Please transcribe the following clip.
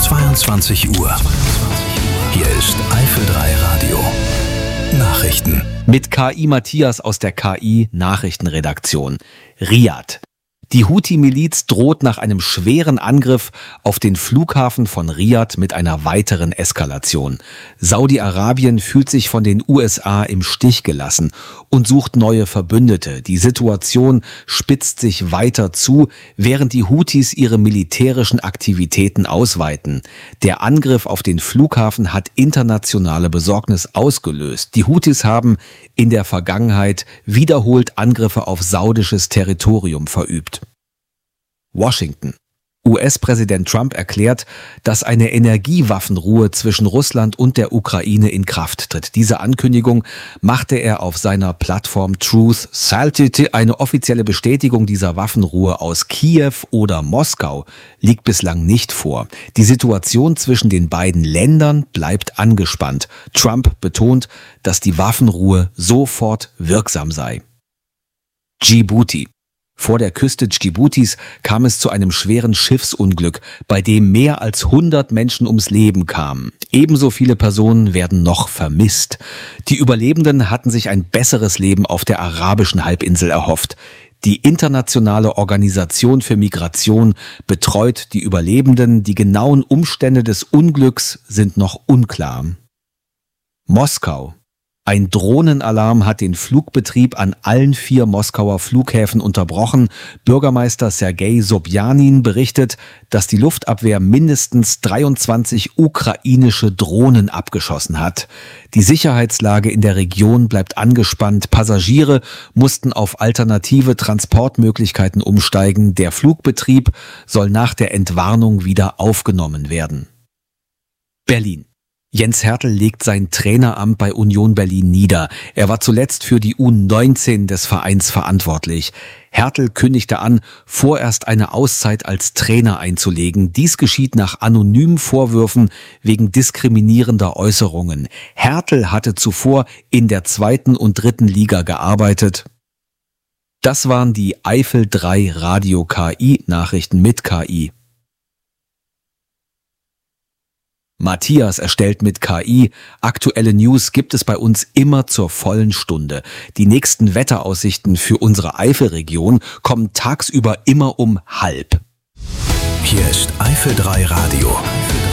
22 Uhr. Hier ist Eifel 3 Radio. Nachrichten. Mit KI Matthias aus der KI Nachrichtenredaktion. Riad. Die Houthi-Miliz droht nach einem schweren Angriff auf den Flughafen von Riad mit einer weiteren Eskalation. Saudi-Arabien fühlt sich von den USA im Stich gelassen und sucht neue Verbündete. Die Situation spitzt sich weiter zu, während die Houthis ihre militärischen Aktivitäten ausweiten. Der Angriff auf den Flughafen hat internationale Besorgnis ausgelöst. Die Houthis haben in der Vergangenheit wiederholt Angriffe auf saudisches Territorium verübt. Washington. US-Präsident Trump erklärt, dass eine Energiewaffenruhe zwischen Russland und der Ukraine in Kraft tritt. Diese Ankündigung machte er auf seiner Plattform Truth Social. Eine offizielle Bestätigung dieser Waffenruhe aus Kiew oder Moskau liegt bislang nicht vor. Die Situation zwischen den beiden Ländern bleibt angespannt. Trump betont, dass die Waffenruhe sofort wirksam sei. Djibouti. Vor der Küste Djiboutis kam es zu einem schweren Schiffsunglück, bei dem mehr als 100 Menschen ums Leben kamen. Ebenso viele Personen werden noch vermisst. Die Überlebenden hatten sich ein besseres Leben auf der arabischen Halbinsel erhofft. Die Internationale Organisation für Migration betreut die Überlebenden. Die genauen Umstände des Unglücks sind noch unklar. Moskau. Ein Drohnenalarm hat den Flugbetrieb an allen 4 Moskauer Flughäfen unterbrochen. Bürgermeister Sergei Sobjanin berichtet, dass die Luftabwehr mindestens 23 ukrainische Drohnen abgeschossen hat. Die Sicherheitslage in der Region bleibt angespannt. Passagiere mussten auf alternative Transportmöglichkeiten umsteigen. Der Flugbetrieb soll nach der Entwarnung wieder aufgenommen werden. Berlin. Jens Hertel legt sein Traineramt bei Union Berlin nieder. Er war zuletzt für die U19 des Vereins verantwortlich. Hertel kündigte an, vorerst eine Auszeit als Trainer einzulegen. Dies geschieht nach anonymen Vorwürfen wegen diskriminierender Äußerungen. Hertel hatte zuvor in der 2. und 3. Liga gearbeitet. Das waren die Eifel 3 Radio KI Nachrichten mit KI. Matthias erstellt mit KI. Aktuelle News gibt es bei uns immer zur vollen Stunde. Die nächsten Wetteraussichten für unsere Eifelregion kommen tagsüber immer um 12:30. Hier ist Eifel 3 Radio.